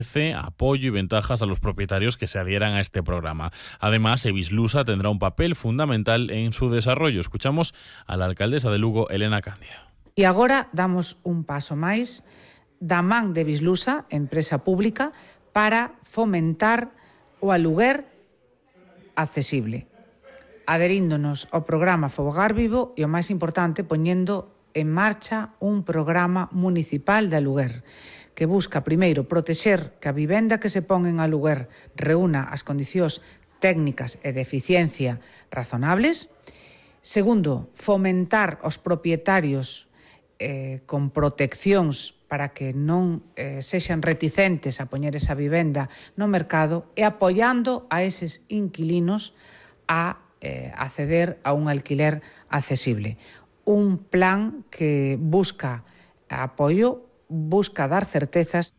apoyo y ventajas a los propietarios que se adhieran a este programa. Además, Evislusa tendrá un papel fundamental en su desarrollo. Escuchamos a la alcaldesa de Lugo, Elena Candia. E agora damos un paso máis da man de Evislusa, empresa pública, para fomentar o aluguer accesible, adheríndonos ao programa Fogar Vivo e, o máis importante, poñendo en marcha un programa municipal de aluguer que busca, primeiro, protexer que a vivenda que se pon en aluguer reúna as condicións técnicas e de eficiencia razonables. Segundo, fomentar os propietarios con proteccións para que non sexan reticentes a poñer esa vivenda no mercado e apoiando a eses inquilinos a acceder a un alquiler accesible. Un plan que busca apoio, busca dar certezas.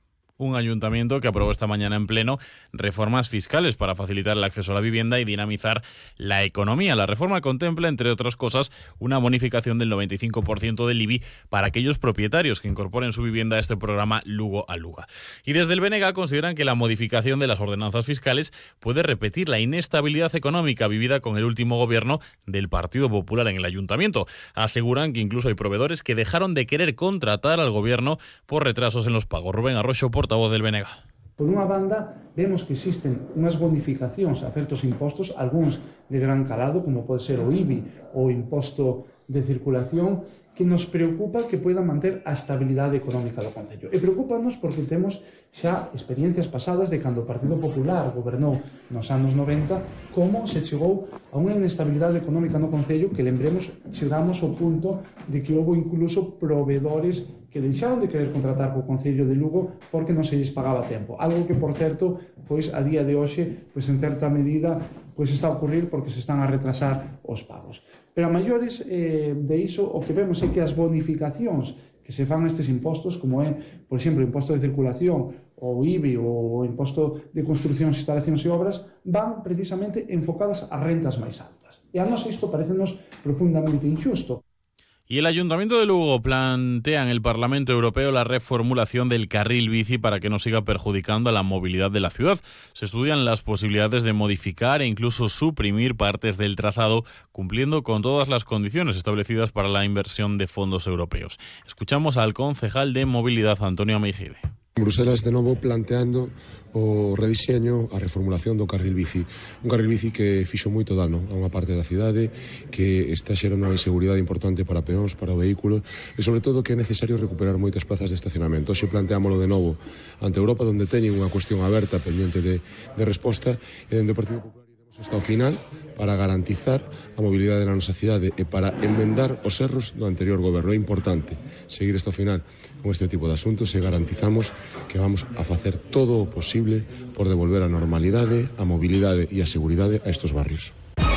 Un ayuntamiento que aprobó esta mañana en pleno reformas fiscales para facilitar el acceso a la vivienda y dinamizar la economía. La reforma contempla, entre otras cosas, una bonificación del 95% del IBI para aquellos propietarios que incorporen su vivienda a este programa Lugo Aluga. Y desde el BNG consideran que la modificación de las ordenanzas fiscales puede repetir la inestabilidad económica vivida con el último gobierno del Partido Popular en el ayuntamiento. Aseguran que incluso hay proveedores que dejaron de querer contratar al gobierno por retrasos en los pagos. Rubén Arroxo, portavoz del BNG. Por unha banda, vemos que existen unhas bonificacións a certos impostos, algúns de gran calado, como pode ser o IBI ou o imposto de circulación, que nos preocupa que poida manter a estabilidade económica do concello. E preocúpanos porque temos xa experiencias pasadas de cando o Partido Popular gobernou nos anos 90, como se chegou a unha inestabilidade económica no concello que, lembremos, chegamos ao punto de que houve incluso proveedores que deixaron de querer contratar co Concello de Lugo porque non se lles pagaba a tempo. Algo que, por certo, pois a día de hoxe, pois en certa medida, pois está a ocurrir porque se están a retrasar os pagos. Pero a maiores de iso, o que vemos é que as bonificacións que se fan estes impostos, como é, por exemplo, o imposto de circulación, o IBI ou o imposto de construcións, instalacións e obras, van precisamente enfocadas a rentas máis altas. E a nós isto parecenos profundamente injusto. Y el Ayuntamiento de Lugo plantea en el Parlamento Europeo la reformulación del carril bici para que no siga perjudicando a la movilidad de la ciudad. Se estudian las posibilidades de modificar e incluso suprimir partes del trazado, cumpliendo con todas las condiciones establecidas para la inversión de fondos europeos. Escuchamos al concejal de Movilidad, Antonio Meijide. Bruselas, de novo, planteando o rediseño, a reformulación do carril bici. Un carril bici que fixo moito dano a unha parte da cidade, que está xerando unha inseguridade importante para peóns, para o vehículo, e sobre todo que é necesario recuperar moitas plazas de estacionamento. Hoxe planteámoslo de novo ante Europa, onde teñen unha cuestión aberta pendente de resposta, e onde o Partido Popular iremos hasta o final para garantizar a mobilidade na nosa cidade e para enmendar os erros do anterior goberno. É importante seguir hasta o final con este tipo de asuntos e garantizamos que vamos a facer todo o posible por devolver a normalidade, a mobilidade e a seguridade a estes barrios.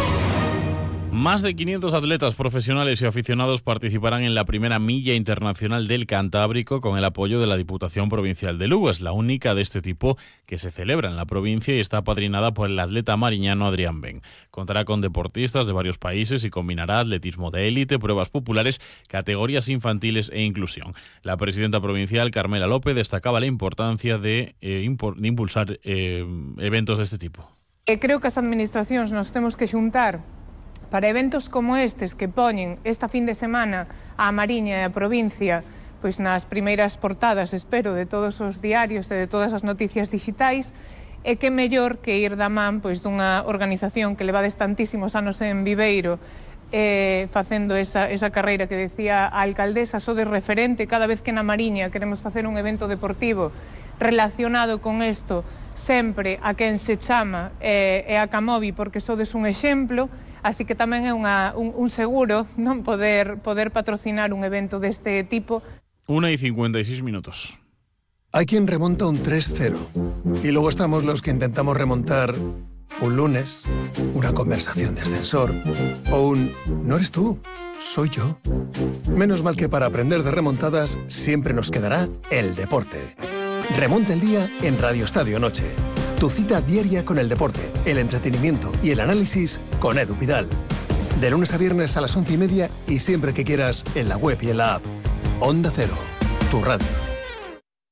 Más de 500 atletas profesionales y aficionados participarán en la primera milla internacional del Cantábrico con el apoyo de la Diputación Provincial de Lugo. Es la única de este tipo que se celebra en la provincia y está apadrinada por el atleta mariñano Adrián Ben. Contará con deportistas de varios países y combinará atletismo de élite, pruebas populares, categorías infantiles e inclusión. La presidenta provincial, Carmela López, destacaba la importancia de impulsar eventos de este tipo. Creo que as administracións nos temos que xuntar para eventos como estes que poñen esta fin de semana a Mariña e a provincia pois nas primeiras portadas, espero, de todos os diarios e de todas as noticias digitais, e que mellor que ir da man pois dunha organización que levades tantísimos anos en Viveiro facendo esa carreira que decía a alcaldesa, sodes referente cada vez que na Mariña queremos facer un evento deportivo relacionado con isto, sempre a quen se chama e a Camovi, porque sodes un exemplo, así que tamén é un seguro non poder patrocinar un evento deste tipo. 1:56 minutos. Hay quien remonta un 3-0 y luego estamos los que intentamos remontar un lunes, una conversación de ascensor o un «no eres tú, soy yo». Menos mal que para aprender de remontadas siempre nos quedará el deporte. Remonta el día en Radio Estadio Noche. Tu cita diaria con el deporte, el entretenimiento y el análisis con Edu Pidal. De lunes a viernes a las 11:30 y siempre que quieras en la web y en la app. Onda Cero, tu radio.